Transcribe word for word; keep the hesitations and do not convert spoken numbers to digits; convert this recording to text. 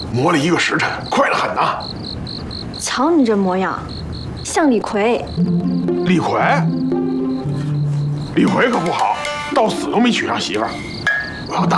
磨了一个时辰，快得很呐。 瞧你这模样，像李逵。 李逵？李逵可不好，到死都没娶上媳妇儿。我要当